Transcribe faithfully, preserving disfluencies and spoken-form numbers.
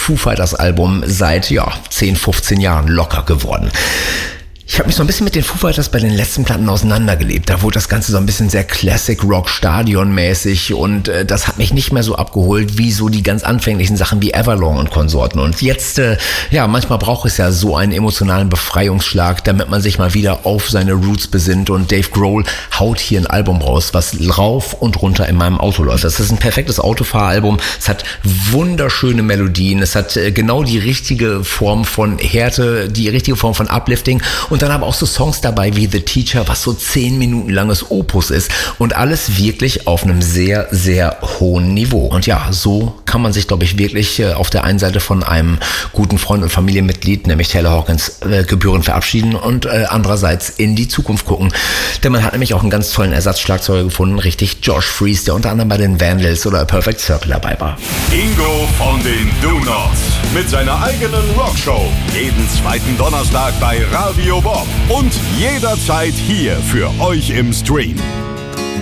Foo Fighters Album seit, ja, zehn, fünfzehn Jahren locker geworden. Ich habe mich so ein bisschen mit den Foo Fighters bei den letzten Platten auseinandergelebt. Da wurde das Ganze so ein bisschen sehr Classic Rock Stadion mäßig und äh, das hat mich nicht mehr so abgeholt wie so die ganz anfänglichen Sachen wie Everlong und Konsorten. Und jetzt, äh, ja, manchmal braucht es ja so einen emotionalen Befreiungsschlag, damit man sich mal wieder auf seine Roots besinnt, und Dave Grohl haut hier ein Album raus, was rauf und runter in meinem Auto läuft. Das ist ein perfektes Autofahralbum. Es hat wunderschöne Melodien. Es hat äh, genau die richtige Form von Härte, die richtige Form von Uplifting. Und dann aber auch so Songs dabei wie The Teacher, was so zehn Minuten langes Opus ist, und alles wirklich auf einem sehr, sehr hohen Niveau. Und ja, so kann man sich, glaube ich, wirklich auf der einen Seite von einem guten Freund und Familienmitglied, nämlich Taylor Hawkins, äh, gebührend verabschieden und äh, andererseits in die Zukunft gucken. Denn man hat nämlich auch einen ganz tollen Ersatzschlagzeuger gefunden, richtig Josh Freese, der unter anderem bei den Vandals oder Perfect Circle dabei war. Ingo von den Do-Nots mit seiner eigenen Rockshow. Jeden zweiten Donnerstag bei Radio Bob und jederzeit hier für euch im Stream.